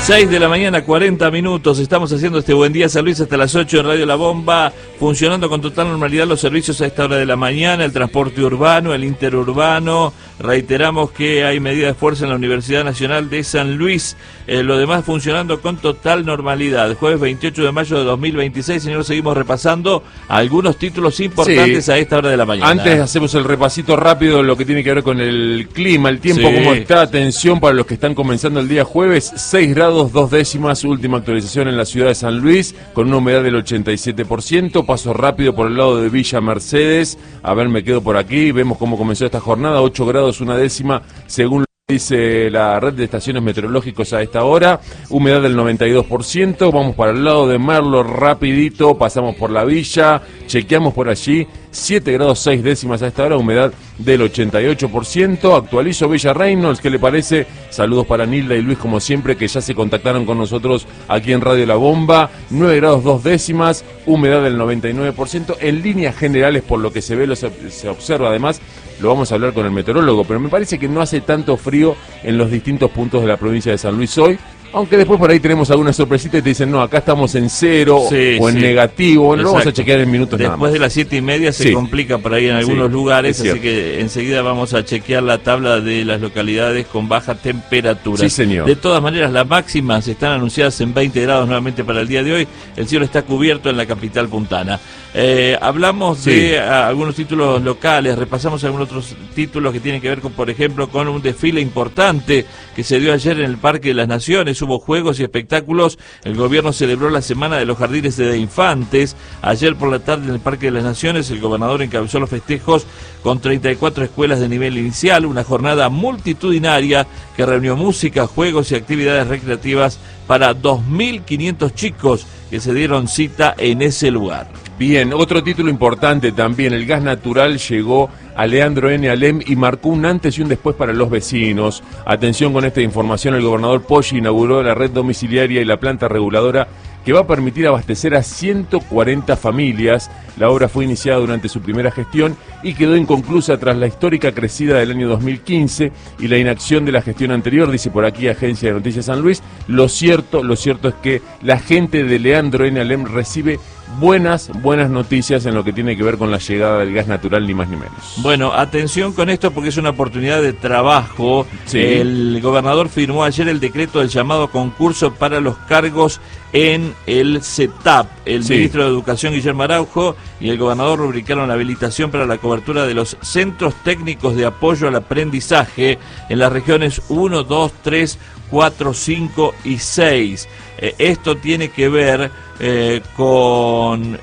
6 de la mañana, 40 minutos. Estamos haciendo este Buen Día San Luis hasta las 8 en Radio La Bomba, funcionando con total normalidad los servicios a esta hora de la mañana, el transporte urbano, el interurbano. Reiteramos que hay medida de fuerza en la Universidad Nacional de San Luis. Lo demás funcionando con total normalidad. Jueves 28 de mayo de 2026, señor, seguimos repasando algunos títulos importantes a esta hora de la mañana. Antes hacemos el repasito rápido de lo que tiene que ver con el clima, el tiempo, cómo está. Atención para los que están comenzando el día jueves, 6 grados 2 décimas, última actualización en la ciudad de San Luis, con una humedad del 87%, paso rápido por el lado de Villa Mercedes. A ver, me quedo por aquí, vemos cómo comenzó esta jornada, 8 grados 1 décima, según dice la red de estaciones meteorológicos a esta hora, humedad del 92%, vamos para el lado de Merlo rapidito, pasamos por la villa, chequeamos por allí, 7 grados 6 décimas a esta hora, humedad del 88%, actualizo Villa Reynolds, ¿qué le parece? Saludos para Nilda y Luis como siempre, que ya se contactaron con nosotros aquí en Radio La Bomba, 9 grados 2 décimas, humedad del 99%, en líneas generales por lo que se ve, se observa además, lo vamos a hablar con el meteorólogo, pero me parece que no hace tanto frío en los distintos puntos de la provincia de San Luis hoy, aunque después por ahí tenemos alguna sorpresita y te dicen, no, acá estamos en cero o en negativo, bueno, lo vamos a chequear en minutos nada más. Después de las 7:30 se complica por ahí en algunos lugares, así que enseguida vamos a chequear la tabla de las localidades con baja temperatura. Sí, señor. De todas maneras, las máximas están anunciadas en 20 grados nuevamente para el día de hoy, el cielo está cubierto en la capital puntana. Hablamos de algunos títulos locales, repasamos algunos otros títulos que tienen que ver con, por ejemplo, con un desfile importante que se dio ayer en el Parque de las Naciones, hubo juegos y espectáculos, el gobierno celebró la Semana de los Jardines de Infantes, ayer por la tarde en el Parque de las Naciones el gobernador encabezó los festejos con 34 escuelas de nivel inicial, una jornada multitudinaria que reunió música, juegos y actividades recreativas para 2.500 chicos que se dieron cita en ese lugar. Bien, otro título importante también, el gas natural llegó a Leandro N. Alem y marcó un antes y un después para los vecinos. Atención con esta información, el gobernador Poggi inauguró la red domiciliaria y la planta reguladora que va a permitir abastecer a 140 familias. La obra fue iniciada durante su primera gestión y quedó inconclusa tras la histórica crecida del año 2015 y la inacción de la gestión anterior, dice por aquí Agencia de Noticias San Luis. Lo cierto es que la gente de Leandro N. Alem recibe buenas noticias en lo que tiene que ver con la llegada del gas natural, ni más ni menos. Bueno, atención con esto porque es una oportunidad de trabajo. El gobernador firmó ayer el decreto del llamado concurso para los cargos en el CETAP. El ministro de Educación, Guillermo Araujo, y el gobernador rubricaron la habilitación para la cobertura de los centros técnicos de apoyo al aprendizaje en las regiones 1, 2, 3, 4, 5 y 6. Esto tiene que ver con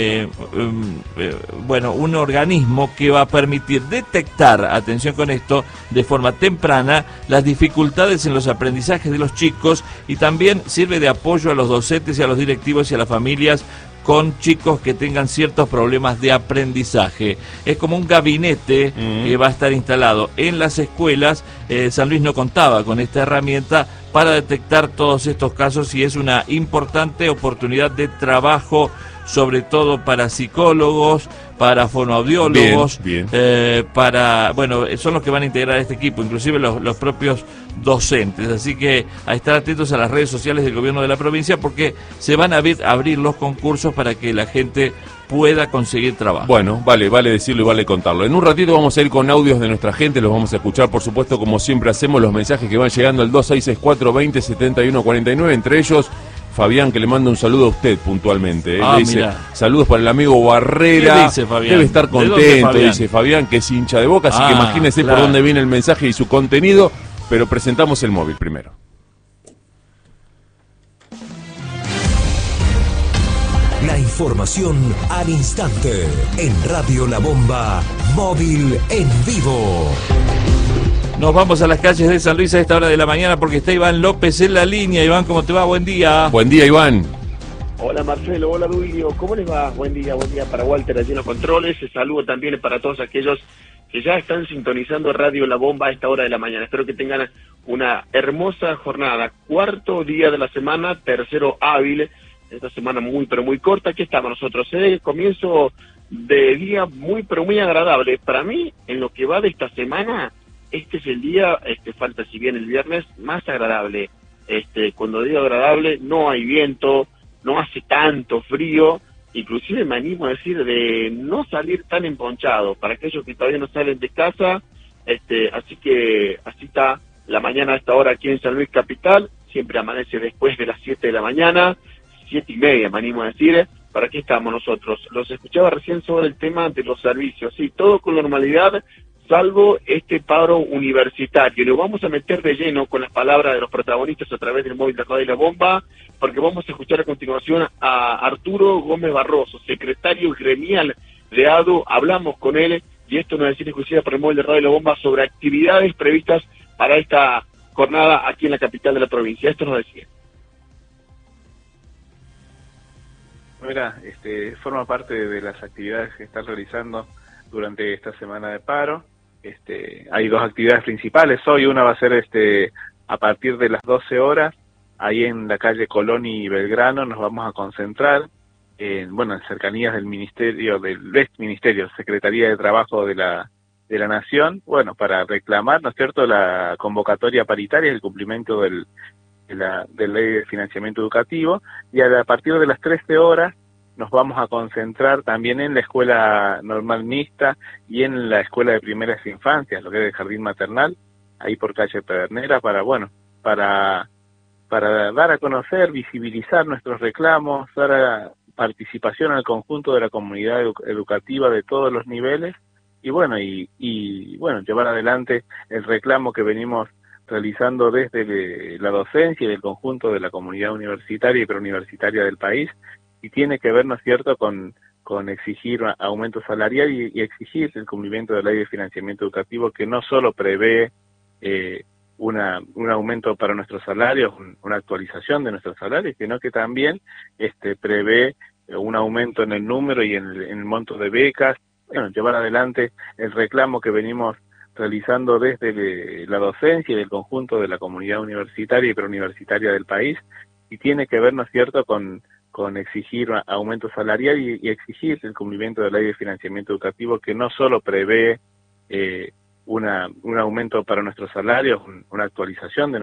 un organismo que va a permitir detectar, atención con esto, de forma temprana las dificultades en los aprendizajes de los chicos, y también sirve de apoyo a los docentes y a los directivos y a las familias con chicos que tengan ciertos problemas de aprendizaje. Es como un gabinete que va a estar instalado en las escuelas. San Luis no contaba con esta herramienta para detectar todos estos casos y es una importante oportunidad de trabajo, sobre todo para psicólogos, para fonoaudiólogos, son los que van a integrar este equipo, inclusive los propios docentes. Así que a estar atentos a las redes sociales del gobierno de la provincia porque se van a abrir los concursos para que la gente pueda conseguir trabajo. Bueno, vale decirlo y vale contarlo. En un ratito vamos a ir con audios de nuestra gente, los vamos a escuchar, por supuesto, como siempre hacemos, los mensajes que van llegando al 2664-207149, entre ellos Fabián, que le manda un saludo a usted puntualmente. Le dice, saludos para el amigo Barrera. ¿Qué dice Fabián? Debe estar contento, dice Fabián, que es hincha de Boca, así que imagínense por dónde viene el mensaje y su contenido, pero presentamos el móvil primero. La información al instante en Radio La Bomba, móvil en vivo. Nos vamos a las calles de San Luis a esta hora de la mañana porque está Iván López en la línea. Iván, ¿cómo te va? Buen día. Buen día, Iván. Hola, Marcelo. Hola, Duilio. ¿Cómo les va? Buen día para Walter allí en los controles. Saludo también para todos aquellos que ya están sintonizando Radio La Bomba a esta hora de la mañana. Espero que tengan una hermosa jornada. Cuarto día de la semana, tercero hábil. Esta semana muy, pero muy corta. Aquí estamos nosotros. Comienzo de día muy, pero muy agradable. Para mí, en lo que va de esta semana, este es el día, falta si bien el viernes, más agradable. Cuando digo agradable, no hay viento, no hace tanto frío, inclusive me animo a decir de no salir tan emponchado para aquellos que todavía no salen de casa. Así que así está la mañana a esta hora aquí en San Luis Capital. Siempre amanece después de las 7 de la mañana, 7:30 me animo a decir. ¿Para qué estamos nosotros? Los escuchaba recién sobre el tema de los servicios, sí, todo con normalidad, salvo este paro universitario. Lo vamos a meter de lleno con las palabras de los protagonistas a través del móvil de Radio La Bomba, porque vamos a escuchar a continuación a Arturo Gómez Barroso, secretario gremial de ADO. Hablamos con él, y esto nos decía exclusiva por el móvil de Radio La Bomba, sobre actividades previstas para esta jornada aquí en la capital de la provincia. Esto nos decía. Mira, forma parte de las actividades que están realizando durante esta semana de paro. Hay dos actividades principales. Hoy una va a ser a partir de las 12 horas, ahí en la calle Colón y Belgrano. Nos vamos a concentrar en cercanías del ministerio, del ex ministerio, Secretaría de Trabajo de la Nación, para reclamar, ¿no es cierto?, la convocatoria paritaria y el cumplimiento de la ley de financiamiento educativo. Y a partir de las 13 horas nos vamos a concentrar también en la escuela normal mixta y en la escuela de primeras infancias, lo que es el jardín maternal, ahí por calle Pedernera, para dar a conocer, visibilizar nuestros reclamos, dar participación al conjunto de la comunidad educativa de todos los niveles, y llevar adelante el reclamo que venimos realizando desde la docencia y del conjunto de la comunidad universitaria y preuniversitaria del país, y tiene que ver, ¿no es cierto?, con exigir aumento salarial y exigir el cumplimiento de la ley de financiamiento educativo, que no solo prevé un aumento para nuestros salarios, una actualización de nuestros salarios, sino que también prevé un aumento en el número y en el monto de becas. Llevar adelante el reclamo que venimos realizando desde la docencia y del conjunto de la comunidad universitaria y preuniversitaria del país, y tiene que ver, ¿no es cierto?, con exigir aumento salarial y exigir el cumplimiento de la ley de financiamiento educativo, que no solo prevé un aumento para nuestros salarios, una actualización de